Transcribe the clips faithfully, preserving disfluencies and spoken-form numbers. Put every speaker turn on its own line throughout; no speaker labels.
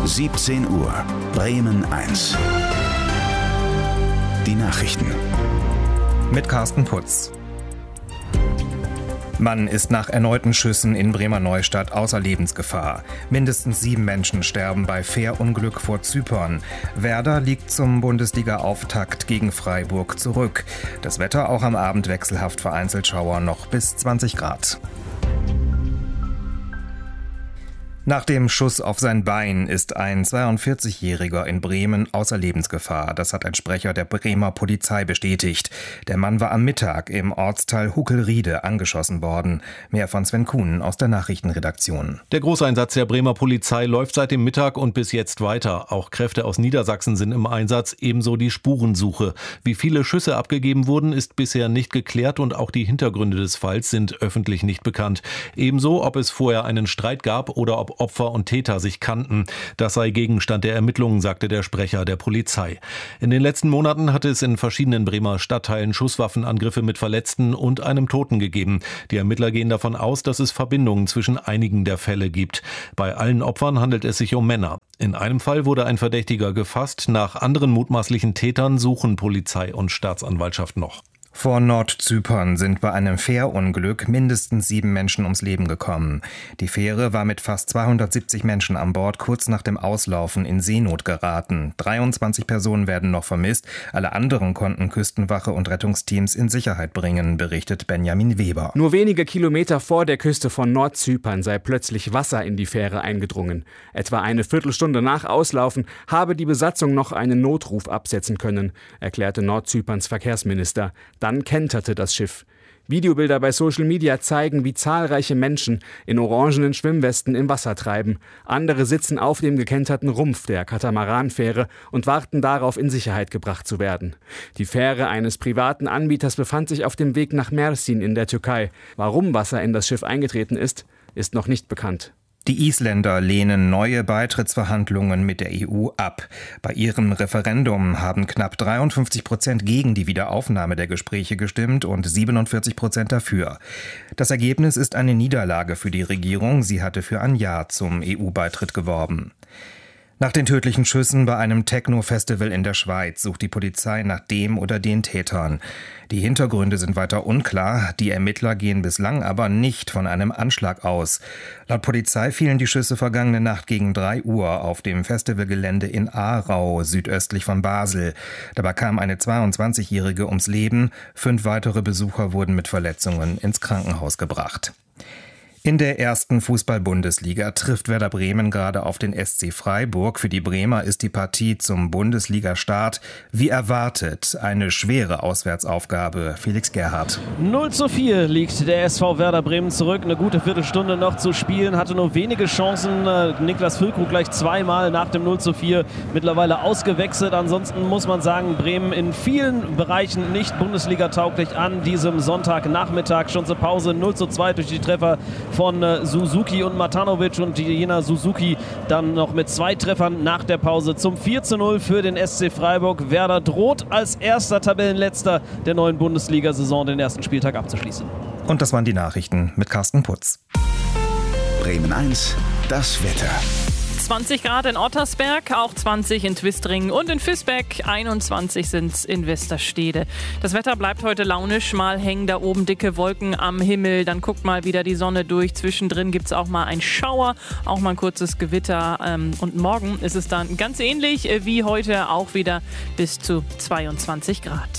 siebzehn Uhr, Bremen eins. Die Nachrichten.
Mit Carsten Putz. Mann ist nach erneuten Schüssen in Bremer Neustadt außer Lebensgefahr. Mindestens sieben Menschen sterben bei Fährunglück vor Zypern. Werder liegt zum Bundesliga-Auftakt gegen Freiburg zurück. Das Wetter auch am Abend wechselhaft, vereinzelt Schauer noch bis zwanzig Grad. Nach dem Schuss auf sein Bein ist ein zweiundvierzigjähriger in Bremen außer Lebensgefahr. Das hat ein Sprecher der Bremer Polizei bestätigt. Der Mann war am Mittag im Ortsteil Huckelriede angeschossen worden. Mehr von Sven Kuhn aus der Nachrichtenredaktion.
Der Großeinsatz der Bremer Polizei läuft seit dem Mittag und bis jetzt weiter. Auch Kräfte aus Niedersachsen sind im Einsatz, ebenso die Spurensuche. Wie viele Schüsse abgegeben wurden, ist bisher nicht geklärt und auch die Hintergründe des Falls sind öffentlich nicht bekannt. Ebenso, ob es vorher einen Streit gab oder ob Opfer und Täter sich kannten. Das sei Gegenstand der Ermittlungen, sagte der Sprecher der Polizei. In den letzten Monaten hatte es in verschiedenen Bremer Stadtteilen Schusswaffenangriffe mit Verletzten und einem Toten gegeben. Die Ermittler gehen davon aus, dass es Verbindungen zwischen einigen der Fälle gibt. Bei allen Opfern handelt es sich um Männer. In einem Fall wurde ein Verdächtiger gefasst. Nach anderen mutmaßlichen Tätern suchen Polizei und Staatsanwaltschaft noch.
Vor Nordzypern sind bei einem Fährunglück mindestens sieben Menschen ums Leben gekommen. Die Fähre war mit fast zweihundertsiebzig Menschen an Bord kurz nach dem Auslaufen in Seenot geraten. dreiundzwanzig Personen werden noch vermisst. Alle anderen konnten Küstenwache und Rettungsteams in Sicherheit bringen, berichtet Benjamin Weber.
Nur wenige Kilometer vor der Küste von Nordzypern sei plötzlich Wasser in die Fähre eingedrungen. Etwa eine Viertelstunde nach Auslaufen habe die Besatzung noch einen Notruf absetzen können, erklärte Nordzyperns Verkehrsminister. Dann kenterte das Schiff. Videobilder bei Social Media zeigen, wie zahlreiche Menschen in orangenen Schwimmwesten im Wasser treiben. Andere sitzen auf dem gekenterten Rumpf der Katamaranfähre und warten darauf, in Sicherheit gebracht zu werden. Die Fähre eines privaten Anbieters befand sich auf dem Weg nach Mersin in der Türkei. Warum Wasser in das Schiff eingetreten ist, ist noch nicht bekannt.
Die Isländer lehnen neue Beitrittsverhandlungen mit der E U ab. Bei ihrem Referendum haben knapp dreiundfünfzig Prozent gegen die Wiederaufnahme der Gespräche gestimmt und siebenundvierzig Prozent dafür. Das Ergebnis ist eine Niederlage für die Regierung. Sie hatte für ein Ja zum E U-Beitritt geworben. Nach den tödlichen Schüssen bei einem Techno-Festival in der Schweiz sucht die Polizei nach dem oder den Tätern. Die Hintergründe sind weiter unklar, die Ermittler gehen bislang aber nicht von einem Anschlag aus. Laut Polizei fielen die Schüsse vergangene Nacht gegen drei Uhr auf dem Festivalgelände in Aarau, südöstlich von Basel. Dabei kam eine zweiundzwanzigjährige ums Leben, fünf weitere Besucher wurden mit Verletzungen ins Krankenhaus gebracht. In der ersten Fußball-Bundesliga trifft Werder Bremen gerade auf den S C Freiburg. Für die Bremer ist die Partie zum Bundesliga-Start wie erwartet eine schwere Auswärtsaufgabe. Felix Gerhardt.
null zu vier liegt der S V Werder Bremen zurück. Eine gute Viertelstunde noch zu spielen. Hatte nur wenige Chancen. Niklas Füllkrug gleich zweimal nach dem null zu vier mittlerweile ausgewechselt. Ansonsten muss man sagen, Bremen in vielen Bereichen nicht Bundesliga-tauglich an diesem Sonntagnachmittag. Schon zur Pause null zu zwei durch die Treffer von Suzuki und Matanovic und jener Suzuki dann noch mit zwei Treffern nach der Pause zum vier zu null für den S C Freiburg. Werder droht als erster Tabellenletzter der neuen Bundesliga-Saison den ersten Spieltag abzuschließen.
Und das waren die Nachrichten mit Carsten Putz.
Bremen eins, das Wetter.
zwanzig Grad in Ottersberg, auch zwanzig in Twistringen und in Visbeck, einundzwanzig sind es in Westerstede. Das Wetter bleibt heute launisch, mal hängen da oben dicke Wolken am Himmel, dann guckt mal wieder die Sonne durch, zwischendrin gibt es auch mal einen Schauer, auch mal ein kurzes Gewitter und morgen ist es dann ganz ähnlich wie heute, auch wieder bis zu zweiundzwanzig Grad.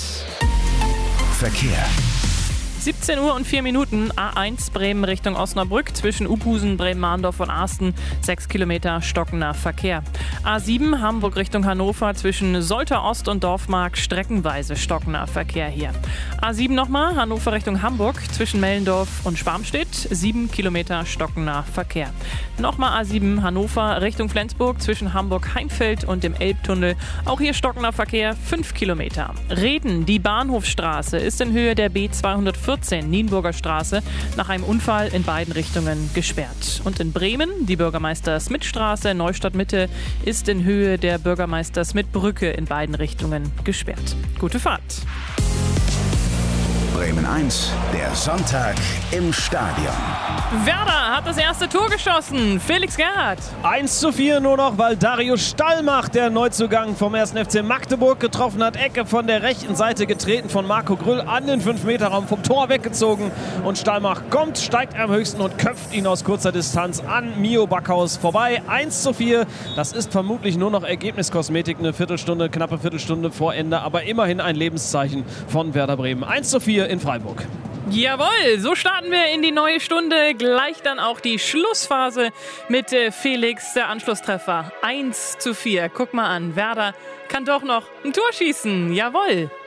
Verkehr.
siebzehn Uhr und vier Minuten, A eins Bremen Richtung Osnabrück, zwischen Uphusen, Bremen-Mahndorf und Arsten, sechs Kilometer stockender Verkehr. A sieben Hamburg Richtung Hannover, zwischen Soltau Ost und Dorfmark, streckenweise stockender Verkehr hier. A sieben nochmal, Hannover Richtung Hamburg, zwischen Mellendorf und Schwarmstedt, sieben Kilometer stockender Verkehr. Nochmal A sieben Hannover Richtung Flensburg, zwischen Hamburg-Heinfeld und dem Elbtunnel, auch hier stockender Verkehr, fünf Kilometer. Reden, die Bahnhofstraße ist in Höhe der B zweihundertvierzehn Nienburger Straße nach einem Unfall in beiden Richtungen gesperrt. Und in Bremen, die Bürgermeister-Smith-Straße, Neustadt-Mitte, ist in Höhe der Bürgermeister-Smith-Brücke in beiden Richtungen gesperrt. Gute Fahrt!
Bremen eins, der Sonntag im Stadion.
Werder hat das erste Tor geschossen. Felix Gerhardt.
eins zu vier nur noch, weil Darius Stallmach, der Neuzugang vom ersten F C Magdeburg, getroffen hat. Ecke von der rechten Seite getreten von Marco Grüll an den fünf Meter Raum, vom Tor weggezogen. Und Stallmach kommt, steigt am höchsten und köpft ihn aus kurzer Distanz an Mio Backhaus vorbei. eins zu vier, das ist vermutlich nur noch Ergebniskosmetik, eine Viertelstunde, knappe Viertelstunde vor Ende, aber immerhin ein Lebenszeichen von Werder Bremen. eins zu vier in Freiburg.
Jawohl, so starten wir in die neue Stunde. Gleich dann auch die Schlussphase mit äh, Felix, der Anschlusstreffer. eins zu vier. Guck mal an, Werder kann doch noch ein Tor schießen. Jawohl.